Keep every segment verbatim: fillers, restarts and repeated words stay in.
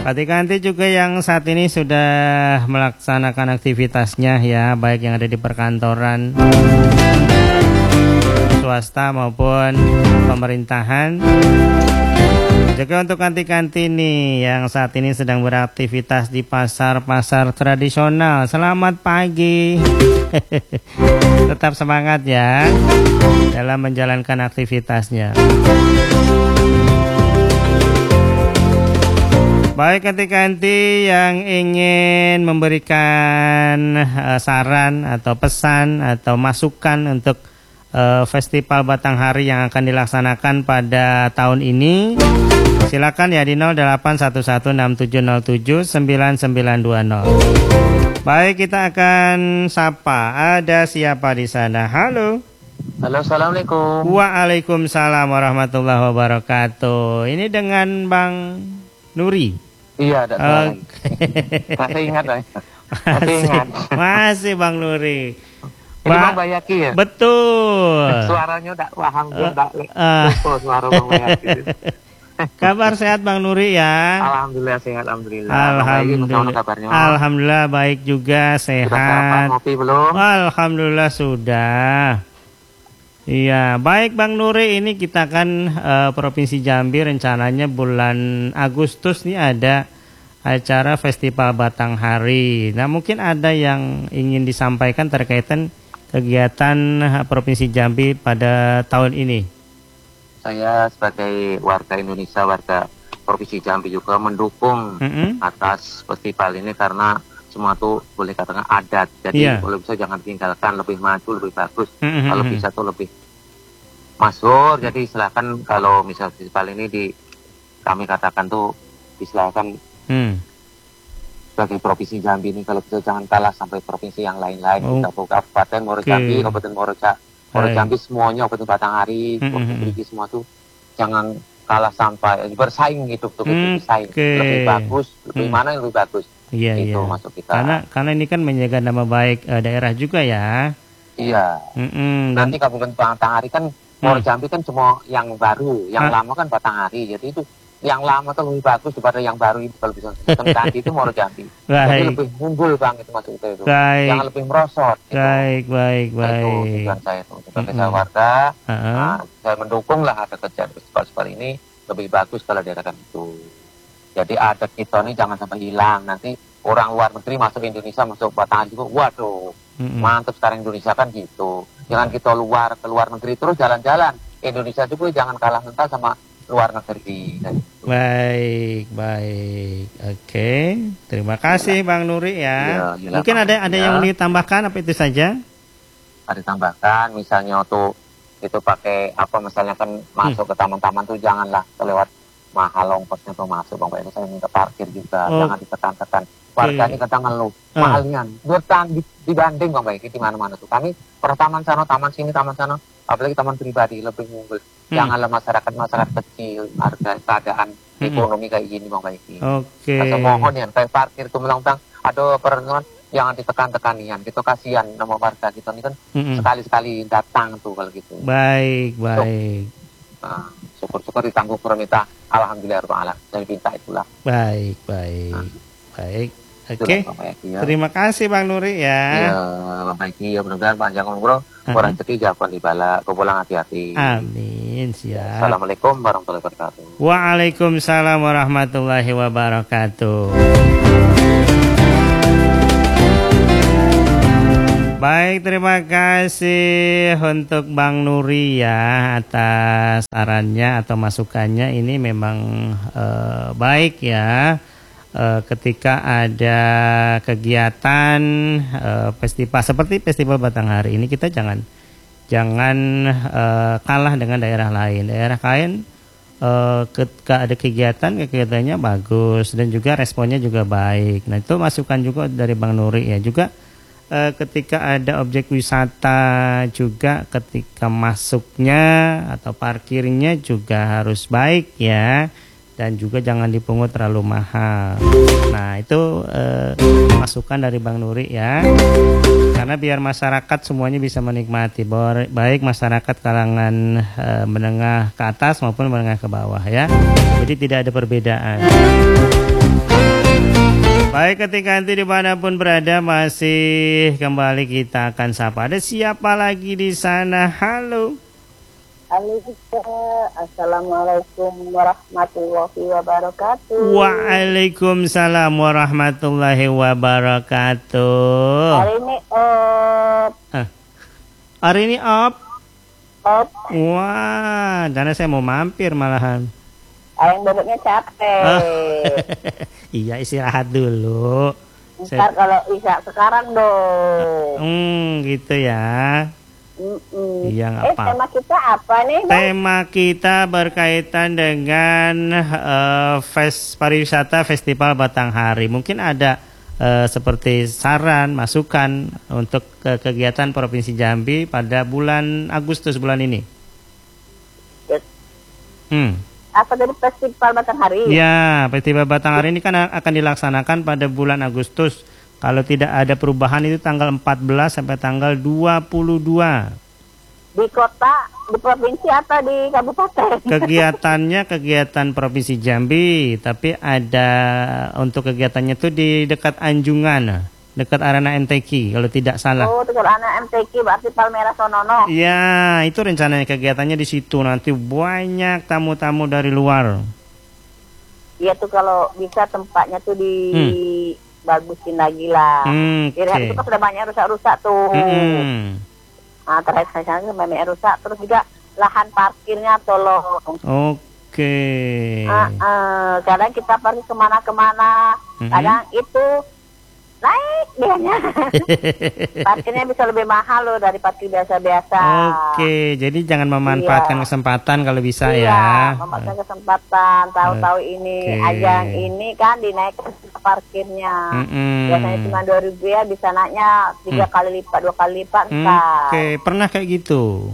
Kanti-kanti juga yang saat ini sudah melaksanakan aktivitasnya ya, baik yang ada di perkantoran, swasta maupun pemerintahan. Juga untuk kanti-kanti nih yang saat ini sedang beraktivitas di pasar-pasar tradisional. Selamat pagi. Tetap semangat ya dalam menjalankan aktivitasnya. Baik kanti-kanti yang ingin memberikan uh, saran atau pesan atau masukan untuk uh, Festival Batanghari yang akan dilaksanakan pada tahun ini, silakan ya di nol delapan satu satu enam tujuh nol tujuh sembilan sembilan dua nol. Baik, kita akan sapa. Ada siapa di sana? Halo. Halo, assalamualaikum. Waalaikumsalam warahmatullahi wabarakatuh. Ini dengan Bang Nuri. Iya, ada suara. Masih ingat, Bang. Masih ingat. Masih Bang Nuri. Ini Bang Bayaki ya? Betul. Suaranya udah paham, udah uh, uh, suara Bang Bayaki. Kabar sehat Bang Nuri ya? Alhamdulillah sehat, alhamdulillah. Alhamdulillah. Kabarnya? Alhamdulillah baik juga, sehat. Sudah sarapan, ngopi belum? Alhamdulillah sudah. Iya, baik Bang Nuri, ini kita kan uh, Provinsi Jambi rencananya bulan Agustus nih ada acara Festival Batanghari. Nah, mungkin ada yang ingin disampaikan terkaitan kegiatan Provinsi Jambi pada tahun ini. Saya sebagai warga Indonesia, warga Provinsi Jambi juga mendukung mm-hmm. atas festival ini karena semua tuh boleh katakan adat. Jadi yeah. kalau bisa jangan tinggalkan, lebih maju, lebih bagus. Mm-hmm. Kalau bisa tuh lebih masuk. Jadi silakan kalau misal festival ini di kami katakan tuh silakan mm. sebagai Provinsi Jambi ini kalau bisa jangan kalah sampai provinsi yang lain-lain. Oh. Kita buka Kabupaten Muaro Jambi, okay. Kabupaten Muaro Muaro Jambi semuanya, Kabupaten Batanghari, Provinsi mm-hmm. semua tuh jangan kalah sampai bersaing gitu tuh mm, bersaing okay. lebih bagus, lebih mm. mana yang lebih bagus. Iya, itu iya. Masuk kita. Karena karena ini kan menjaga nama baik uh, daerah juga ya. Iya. Mm-mm, Nanti dan... Kabupaten Batanghari kan Muaro mm. Jambi kan cuma yang baru, yang ah. lama kan Batanghari. Jadi itu yang lama tuh lebih bagus daripada yang baru itu kalau bisa tentang itu Muaro Jambi. Jadi lebih unggul Bang itu masuk kita itu. Baik. Yang lebih merosot. Gitu. Baik, baik, baik. Itu tujuan saya itu sebagai mm-hmm. warga. Uh-huh. Nah, saya mendukung lah ada kejadian festival ini lebih bagus kalau diadakan itu. Jadi adat kita ini jangan sampai hilang. Nanti orang luar negeri masuk Indonesia, masuk Batanghari juga, waduh, mm-hmm. mantap sekarang Indonesia kan gitu. Jangan kita luar ke luar negeri terus jalan-jalan. Indonesia juga jangan kalah mentah sama luar negeri. Gitu. Baik, baik, oke. Terima kasih ya. Bang Nuri ya. Ya Mungkin ada ada ya. yang ditambahkan apa itu saja? Ada tambahkan, misalnya tuh itu pakai apa, misalnya kan masuk hmm. ke taman-taman tuh janganlah kelewat mahal ongkosnya tuh masuk Bang Pak. Saya minta parkir juga, oh. jangan ditekan-tekan. Warganya okay. katakan lu, uh. mahalnya. Bertang dibanding Bang Pak, di mana-mana tuh. Kami per taman sana, taman sini, taman sana, apalagi taman pribadi lebih unggul. Hmm. Janganlah masyarakat-masyarakat kecil, harga keadaan hmm. ekonomi kayak gini Bang Pak. Oke. Okay. Saya mohon ya, kayak parkir tuh melong-tang, ada pertemuan jangan ditekan-tekanian, kita kasihan nama warga kita ini kan mm-hmm. sekali-sekali datang tuh kalau gitu. Baik, baik. So, nah, syukur-syukur ditanggung permintaan. Alhamdulillah Rabbil Alamin. Saya minta itulah. Baik, baik, nah. baik. Oke. Okay. Ya. Terima kasih Bang Nuri ya. Iya, baik ya, mudah-mudahan panjang umur, orang rezeki jawaban dibala, kepulang hati-hati. Amin, siap. Assalamualaikum warahmatullahi wabarakatuh. Waalaikumsalam warahmatullahi wabarakatuh. Baik, terima kasih untuk Bang Nuri ya atas sarannya atau masukannya. Ini memang eh, baik ya eh, ketika ada kegiatan eh, festival seperti Festival Batanghari ini, kita jangan jangan eh, kalah dengan daerah lain. Daerah lain eh, ketika ada kegiatan, kegiatannya bagus dan juga responnya juga baik. Nah, itu masukan juga dari Bang Nuri ya. Juga Uh, ketika ada objek wisata juga, ketika masuknya atau parkirnya juga harus baik ya, dan juga jangan dipungut terlalu mahal. Nah, itu uh, masukan dari Bang Nuri ya, karena biar masyarakat semuanya bisa menikmati, baik masyarakat kalangan uh, menengah ke atas maupun menengah ke bawah ya, jadi tidak ada perbedaan. Baik, ketika nanti dimanapun berada masih kembali kita akan sapa. Ada siapa lagi di sana? Halo. Halo, assalamualaikum warahmatullahi wabarakatuh. Waalaikumsalam warahmatullahi wabarakatuh. Hari ini op. Ah. Hari ini op. Op. Wah, karena saya mau mampir malahan. Ayang bebeknya capek. Oh. Iya, istirahat dulu. Ntar Saya... kalau bisa sekarang dong. Hmm, gitu ya. Mm-mm. Iya, nggak eh, apa. tema kita apa nih? Bang? Tema kita berkaitan dengan uh, fest pariwisata Festival Batanghari. Mungkin ada uh, seperti saran, masukan untuk ke kegiatan Provinsi Jambi pada bulan Agustus bulan ini. Yes. Hmm. Apa dari Festival Batanghari? Ya, Festival Batanghari ini kan akan dilaksanakan pada bulan Agustus. Kalau tidak ada perubahan itu tanggal empat belas sampai tanggal dua puluh dua. Di kota, di provinsi atau di kabupaten? Kegiatannya kegiatan Provinsi Jambi, tapi ada untuk kegiatannya itu di dekat Anjungan, dekat Arena M T Q kalau tidak salah. Oh, dekat Arena M T Q berarti Palmerah Sonono. Ya, itu rencananya kegiatannya di situ. Nanti banyak tamu-tamu dari luar. Iya tuh kalau bisa tempatnya tuh di hmm. bagusin lagi lah. Hmm, Kira okay. itu kan sudah banyak rusak-rusak tuh. Hmm. Nah, terakhir saya banyak rusak. Terus juga lahan parkirnya tolong. Oke. Okay. Uh, uh, kadang kita pergi kemana-kemana, hmm. kadang itu naik biayanya. Parkirnya bisa lebih mahal loh dari parkir biasa-biasa. Oke, jadi jangan memanfaatkan iya. kesempatan kalau bisa iya, ya. memanfaatkan kesempatan. Tahu-tahu ini ajang ini kan dinaikkan parkirnya. Mm-mm. Biasanya cuma dua ribu ya, bisa naiknya tiga mm. kali lipat, dua kali lipat. Mm, Oke, okay. Pernah kayak gitu?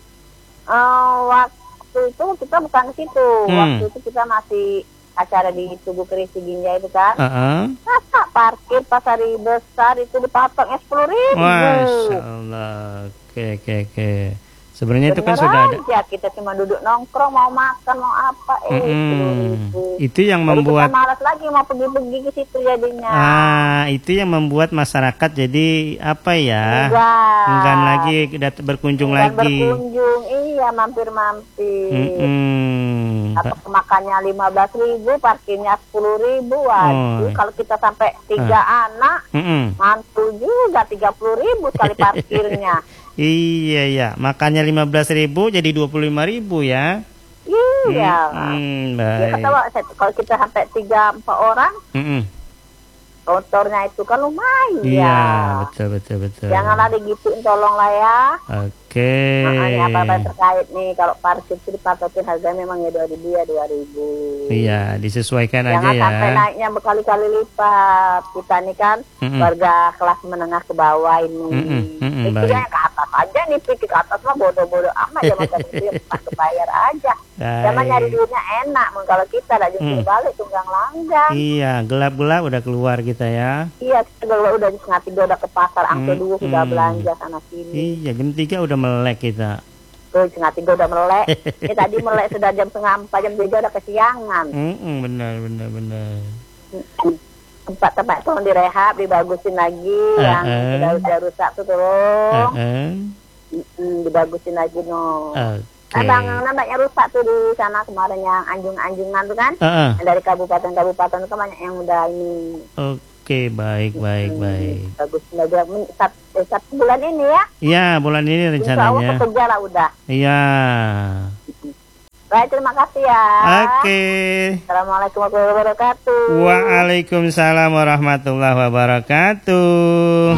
Uh, waktu itu kita bukan ke situ. Mm. Waktu itu kita masih acara di Tugu Keris Ginjai itu kan. Uh-uh. Masa parkir pasari besar itu dipatoknya sepuluh ribu. Masya Allah. Oke, oke, oke. Sebenarnya itu kan sudah ada. Ya, kita cuma duduk nongkrong, mau makan, mau apa, eh sepuluh ribu. Itu yang jadi membuat. Kita malas lagi mau pergi-pergi ke situ jadinya. Ah, itu yang membuat masyarakat jadi apa ya? Enggak. Enggan lagi dat- berkunjung Enggan lagi. Berkunjung, iya mampir-mampir. Mm-mm. Atau makannya lima belas ribu, parkirnya sepuluh ribu. Waduh, oh. Kalau kita sampai tiga ah. anak, Mm-mm. mantul juga tiga puluh ribu sekali parkirnya. Iya, iya. Makannya lima belas ribu jadi dua puluh lima ribu ya. Iya. Hmm, ya, kalau, kalau kita sampai tiga empat orang, mm-mm. motornya itu kan lumayan. Iya, betul, betul, betul. Jangan ada gituin, tolonglah ya. Oke. Okay. Nah, ini apa-apa terkait nih, kalau parkir itu dipatokin harganya memang ya dua ribu ya dua ribu. Iya, disesuaikan Jangan aja ya. Jangan sampai naiknya berkali-kali lipat. Kita nih kan mm-mm. warga kelas menengah ke bawah ini. Pikirnya ke atas aja nih, pikir ke atas mah bodoh-bodoh amat ya, macam itu ya kebayar aja. Jangan nyari duitnya enak, kalau kita dah justru mm. balik tunggang langgang. Iya, gelap-gelap udah keluar kita ya. Iya, kita udah setengah tiga udah ke pasar, angke mm. dua sudah mm. belanja sana sini. Iya, jam tiga udah melek kita. Tuh, setengah tiga udah melek. Ini tadi melek sudah jam setengah empat, jam tiga udah kesiangan. Mm-mm, benar, benar, benar. Tempat-tempat tolong direhab, dibagusin lagi. Uh-uh. Yang sudah udah rusak tuh tolong. Uh-uh. Dibagusin lagi no. Okay. Nah, nampaknya rusak tuh di sana kemarin yang anjung-anjungan tuh kan. Uh-uh. Dari kabupaten-kabupaten itu banyak yang udah ini. Oke. Oke, baik, baik, hmm, baik. Bagus, satu, satu bulan ini ya? Iya, bulan ini rencananya. Insya Allah bekerja lah udah. Iya. Baik, terima kasih ya. Oke. Assalamualaikum warahmatullahi wabarakatuh. Waalaikumsalam warahmatullahi wabarakatuh.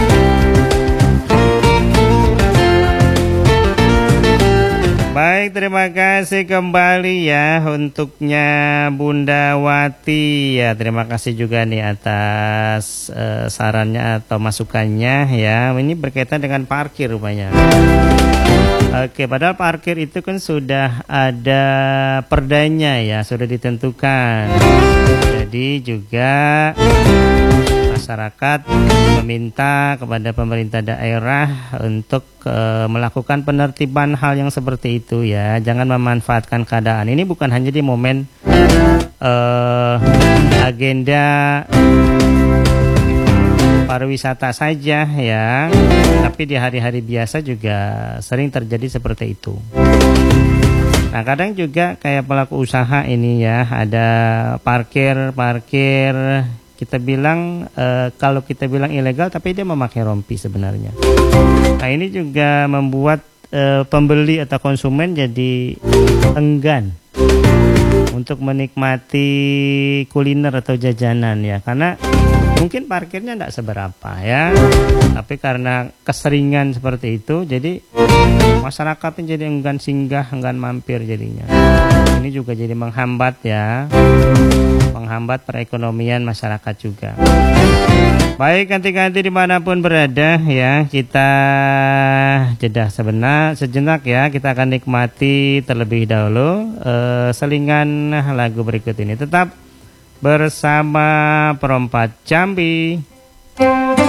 Baik, terima kasih kembali ya untuknya Bunda Wati ya. Terima kasih juga nih atas uh, sarannya atau masukannya ya. Ini berkaitan dengan parkir rupanya. Oke, padahal parkir itu kan sudah ada perdanya ya, sudah ditentukan. Jadi juga masyarakat meminta kepada pemerintah daerah untuk uh, melakukan penertiban hal yang seperti itu ya. Jangan memanfaatkan keadaan. Ini bukan hanya di momen uh, agenda pariwisata saja ya, tapi di hari-hari biasa juga sering terjadi seperti itu. Nah kadang juga kayak pelaku usaha ini ya, ada parkir-parkir, kita bilang e, kalau kita bilang ilegal tapi dia memakai rompi sebenarnya. Nah ini juga membuat e, pembeli atau konsumen jadi enggan untuk menikmati kuliner atau jajanan ya, karena mungkin parkirnya tidak seberapa ya, tapi karena keseringan seperti itu jadi masyarakatnya jadi enggan singgah, enggan mampir jadinya. Ini juga jadi menghambat ya, menghambat perekonomian masyarakat juga. Baik, ganti-ganti dimanapun berada ya, kita jeda sebentar, sejenak ya, kita akan nikmati terlebih dahulu eh, selingan lagu berikut ini. Tetap bersama Perompak Jambi.